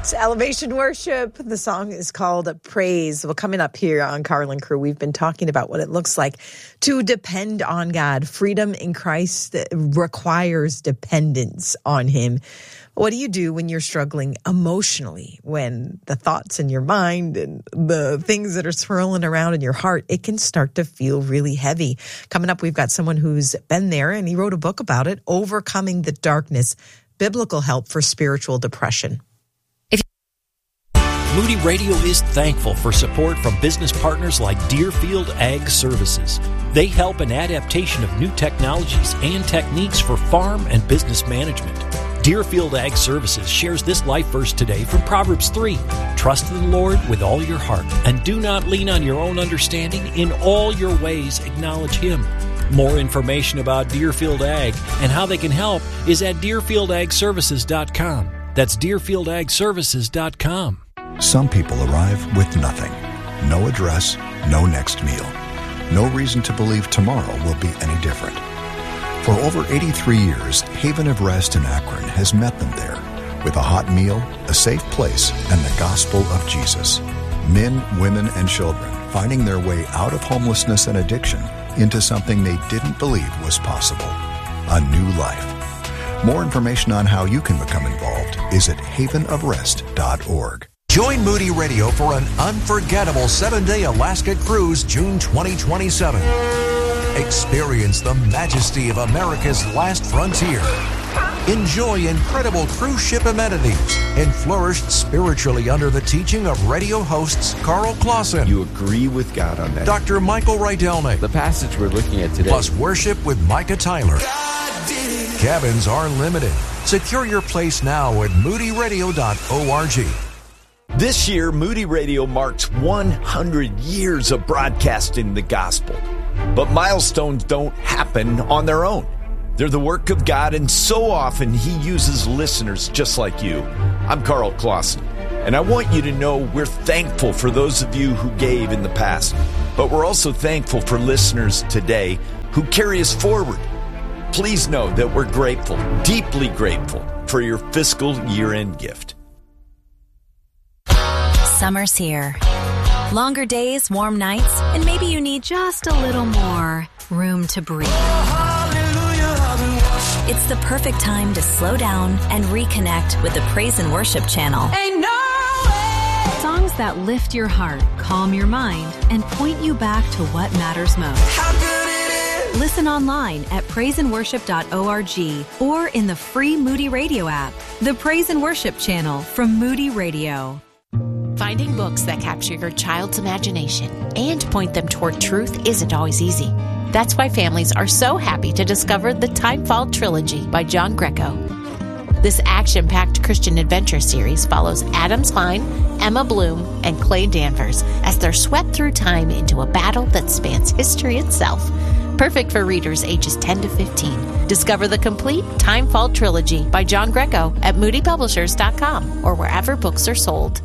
It's Elevation Worship. The song is called Praise. Well, coming up here on Carl and Crew, we've been talking about what it looks like to depend on God. Freedom in Christ requires dependence on Him. What do you do when you're struggling emotionally, when the thoughts in your mind and the things that are swirling around in your heart, it can start to feel really heavy? Coming up, we've got someone who's been there, and he wrote a book about it, Overcoming the Darkness, Biblical Help for Spiritual Depression. Moody Radio is thankful for support from business partners like Deerfield Ag Services. They help in adaptation of new technologies and techniques for farm and business management. Deerfield Ag Services shares this life verse today from Proverbs 3. Trust in the Lord with all your heart, and do not lean on your own understanding. In all your ways acknowledge Him. More information about Deerfield Ag and how they can help is at DeerfieldAgServices.com. That's DeerfieldAgServices.com. Some people arrive with nothing. No address, no next meal. No reason to believe tomorrow will be any different. For over 83 years, Haven of Rest in Akron has met them there with a hot meal, a safe place, and the gospel of Jesus. Men, women, and children finding their way out of homelessness and addiction into something they didn't believe was possible. A new life. More information on how you can become involved is at havenofrest.org. Join Moody Radio for an unforgettable 7-day Alaska cruise June 2027. Experience the majesty of America's last frontier. Enjoy incredible cruise ship amenities and flourish spiritually under the teaching of radio hosts Carl Clausen. You agree with God on that. Dr. Michael Rydelnik. The passage we're looking at today. Plus worship with Micah Tyler. Cabins are limited. Secure your place now at moodyradio.org. This year, Moody Radio marks 100 years of broadcasting the gospel. But milestones don't happen on their own. They're the work of God, and so often He uses listeners just like you. I'm Carl Clausen, and I want you to know we're thankful for those of you who gave in the past, but we're also thankful for listeners today who carry us forward. Please know that we're grateful, deeply grateful, for your fiscal year-end gift. Summer's here. Longer days, warm nights, and maybe you need just a little more room to breathe. It's the perfect time to slow down and reconnect with the Praise and Worship channel. Songs that lift your heart, calm your mind, and point you back to what matters most. Listen online at praiseandworship.org or in the free Moody Radio app. The Praise and Worship channel from Moody Radio. Finding books that capture your child's imagination and point them toward truth isn't always easy. That's why families are so happy to discover the Timefall Trilogy by John Greco. This action-packed Christian adventure series follows Adam Spine, Emma Bloom, and Clay Danvers as they're swept through time into a battle that spans history itself. Perfect for readers ages 10 to 15. Discover the complete Timefall Trilogy by John Greco at moodypublishers.com or wherever books are sold.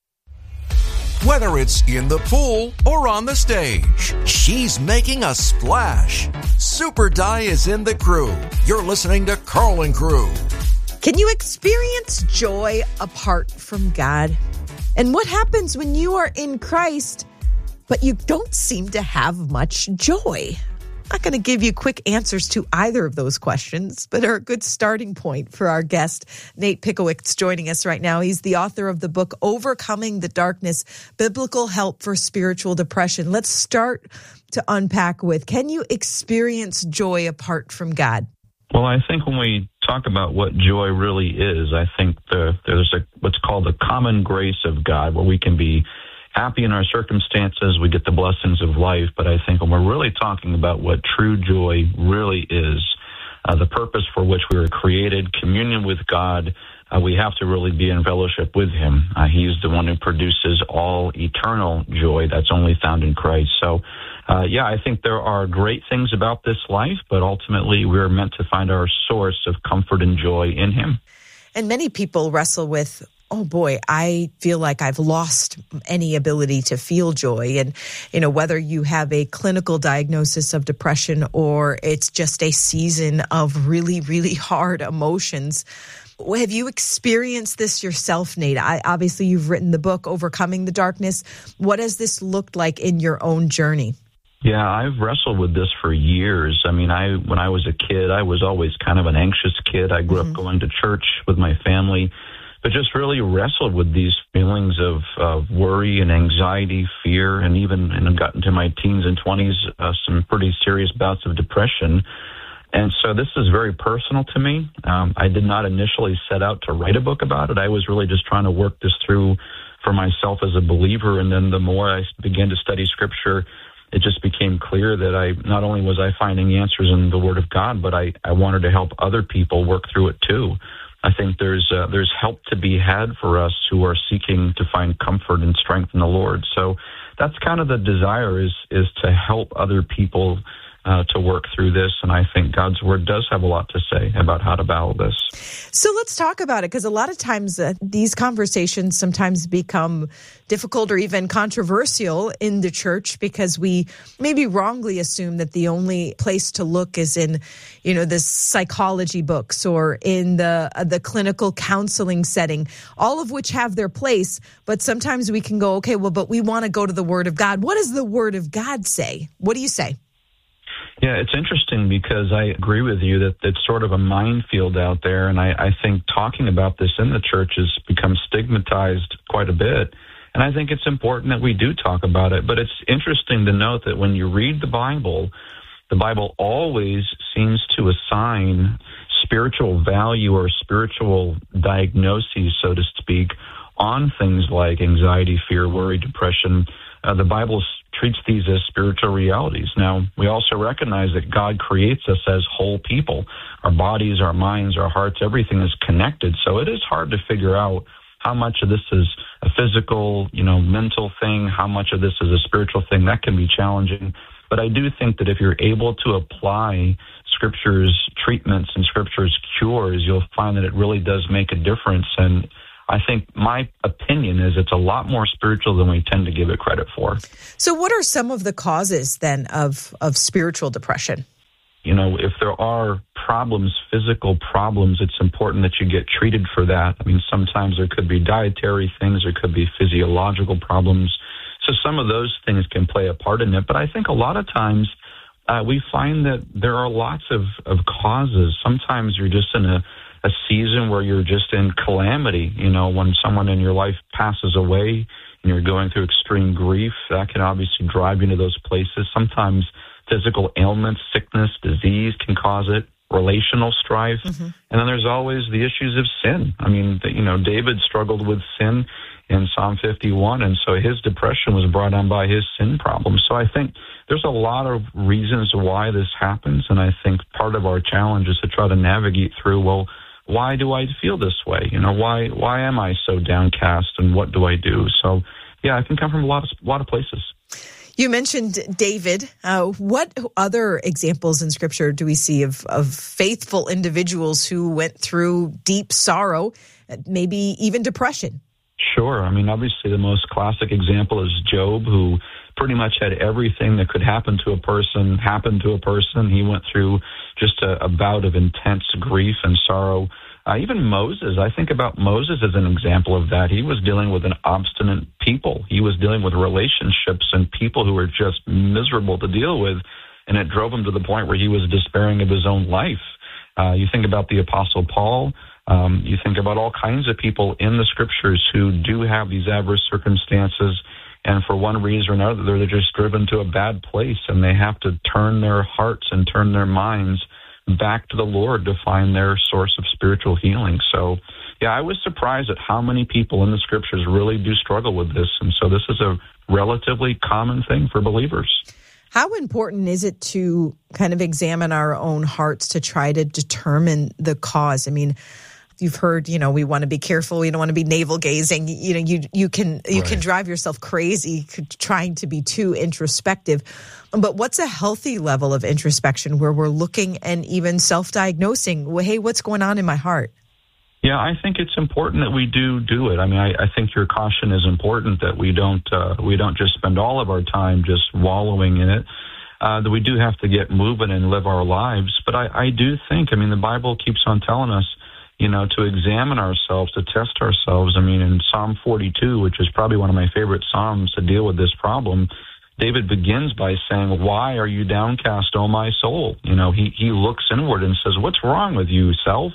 Whether it's in the pool or on the stage, she's making a splash. Super Di is in the crew. You're listening to Carl and Crew. Can you experience joy apart from God? And what happens when you are in Christ, but you don't seem to have much joy? I'm not going to give you quick answers to either of those questions, but are a good starting point for our guest. Nate Pickowicz joining us right now. He's the author of the book, Overcoming the Darkness, Biblical Help for Spiritual Depression. Let's start to unpack with, can you experience joy apart from God? Well, I think when we talk about what joy really is, I think there's what's called the common grace of God, where we can be happy in our circumstances, we get the blessings of life. But I think when we're really talking about what true joy really is, the purpose for which we were created, communion with God, we have to really be in fellowship with Him. He's the one who produces all eternal joy that's only found in Christ. So, I think there are great things about this life, but ultimately we're meant to find our source of comfort and joy in Him. And many people wrestle with, oh boy, I feel like I've lost any ability to feel joy. And, whether you have a clinical diagnosis of depression or it's just a season of really, really hard emotions, Have you experienced this yourself, Nate? Obviously, you've written the book, Overcoming the Darkness. What has this looked like in your own journey? Yeah, I've wrestled with this for years. I mean, when I was a kid, I was always kind of an anxious kid. I grew up going to church with my family, but just really wrestled with these feelings of worry and anxiety, fear, and even got into my teens and 20s, some pretty serious bouts of depression. And so this is very personal to me. I did not initially set out to write a book about it. I was really just trying to work this through for myself as a believer. And then the more I began to study Scripture, it just became clear that not only was I finding answers in the Word of God, but I wanted to help other people work through it too. I think there's help to be had for us who are seeking to find comfort and strength in the Lord. So that's kind of the desire is to help other people to work through this. And I think God's Word does have a lot to say about how to battle this. So let's talk about it, because a lot of times these conversations sometimes become difficult or even controversial in the church, because we maybe wrongly assume that the only place to look is in, the psychology books or in the clinical counseling setting, all of which have their place. But sometimes we can go, okay, well, but we want to go to the Word of God. What does the Word of God say? What do you say? Yeah, it's interesting because I agree with you that it's sort of a minefield out there. And I think talking about this in the church has become stigmatized quite a bit. And I think it's important that we do talk about it. But it's interesting to note that when you read the Bible always seems to assign spiritual value or spiritual diagnoses, so to speak, on things like anxiety, fear, worry, depression. The Bible treats these as spiritual realities. Now, we also recognize that God creates us as whole people. Our bodies, our minds, our hearts, everything is connected. So it is hard to figure out how much of this is a physical, mental thing, how much of this is a spiritual thing. That can be challenging. But I do think that if you're able to apply Scripture's treatments and Scripture's cures, you'll find that it really does make a difference. And I think my opinion is it's a lot more spiritual than we tend to give it credit for. So what are some of the causes then of spiritual depression? If there are problems, physical problems, it's important that you get treated for that. I mean, sometimes there could be dietary things, there could be physiological problems. So some of those things can play a part in it. But I think a lot of times we find that there are lots of causes. Sometimes you're just in a season where you're just in calamity. When someone in your life passes away and you're going through extreme grief, that can obviously drive you into those places. Sometimes physical ailments, sickness, disease can cause it, relational strife. And then there's always the issues of sin. I mean, David struggled with sin in Psalm 51, and so his depression was brought on by his sin problem. So I think there's a lot of reasons why this happens, and I think part of our challenge is to try to navigate through, well, why do I feel this way? Why am I so downcast, and what do I do? So, yeah, I can come from a lot of places. You mentioned David. What other examples in Scripture do we see of faithful individuals who went through deep sorrow, maybe even depression? Sure. I mean, obviously the most classic example is Job, who pretty much had everything that could happen to a person happen to a person. He went through just a bout of intense grief and sorrow. Even Moses, I think about Moses as an example of that. He was dealing with an obstinate people. He was dealing with relationships and people who were just miserable to deal with, and it drove him to the point where he was despairing of his own life. You think about the Apostle Paul. You think about all kinds of people in the Scriptures who do have these adverse circumstances, and for one reason or another, they're just driven to a bad place, and they have to turn their hearts and turn their minds back to the Lord to find their source of spiritual healing. So, yeah, I was surprised at how many people in the Scriptures really do struggle with this, and so this is a relatively common thing for believers. How important is it to kind of examine our own hearts to try to determine the cause? I mean, you've heard, we want to be careful. We don't want to be navel gazing. You can drive yourself crazy trying to be too introspective. But what's a healthy level of introspection where we're looking and even self-diagnosing? Well, hey, what's going on in my heart? Yeah, I think it's important that we do it. I mean, I think your caution is important that we don't just spend all of our time just wallowing in it. That we do have to get moving and live our lives. But I do think, the Bible keeps on telling us, to examine ourselves, to test ourselves. I mean, in Psalm 42, which is probably one of my favorite Psalms to deal with this problem, David begins by saying, "Why are you downcast, O my soul?" He looks inward and says, "What's wrong with you, self?"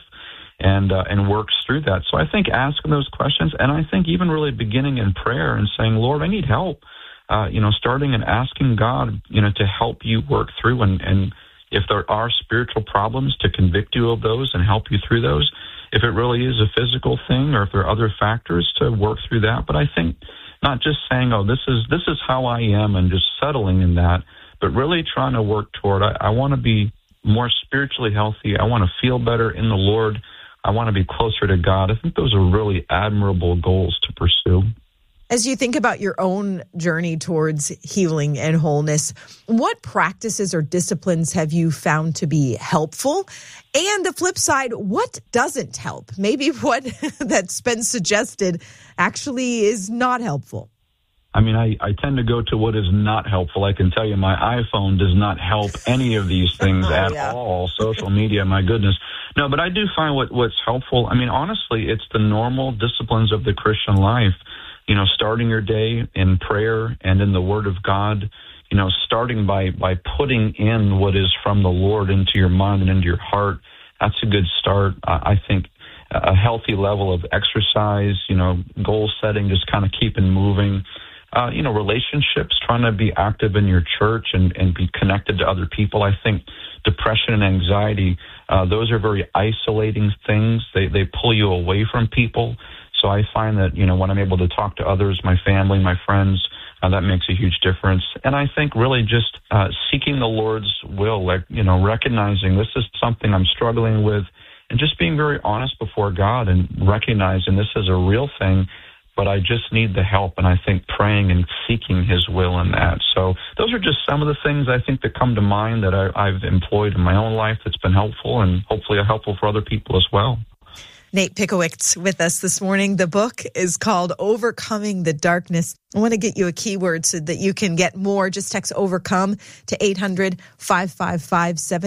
And works through that. So I think asking those questions, and I think even really beginning in prayer and saying, "Lord, I need help," starting and asking God, to help you work through, and if there are spiritual problems, to convict you of those and help you through those. If it really is a physical thing, or if there are other factors, to work through that. But I think not just saying, "Oh, this is how I am," and just settling in that, but really trying to work toward, I want to be more spiritually healthy. I want to feel better in the Lord. I want to be closer to God. I think those are really admirable goals to pursue. As you think about your own journey towards healing and wholeness, what practices or disciplines have you found to be helpful? And the flip side, what doesn't help? Maybe what that's been suggested actually is not helpful. I mean, I tend to go to what is not helpful. I can tell you my iPhone does not help any of these things at all. Social media, my goodness. No, but I do find what's helpful. I mean, honestly, it's the normal disciplines of the Christian life. Starting your day in prayer and in the Word of God, starting by putting in what is from the Lord into your mind and into your heart. That's a good start. I think a healthy level of exercise, goal setting, just kind of keeping moving. Relationships, trying to be active in your church and be connected to other people. I think depression and anxiety, those are very isolating things. They pull you away from people. So I find that, when I'm able to talk to others, my family, my friends, that makes a huge difference. And I think really just seeking the Lord's will, recognizing this is something I'm struggling with, and just being very honest before God and recognizing this is a real thing, but I just need the help. And I think praying and seeking His will in that. So those are just some of the things I think that come to mind that I've employed in my own life that's been helpful, and hopefully helpful for other people as well. Nate Pickowicz with us this morning. The book is called Overcoming the Darkness. I want to get you a keyword so that you can get more. Just text OVERCOME to 800-555-7